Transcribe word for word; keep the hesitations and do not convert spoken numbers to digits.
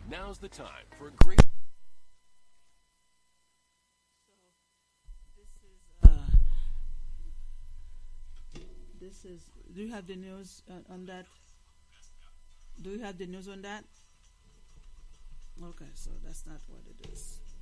Now's the time for a great. Uh, this is. Do you have the news uh, on that? Do you have the news on that? Okay, so that's not what it is.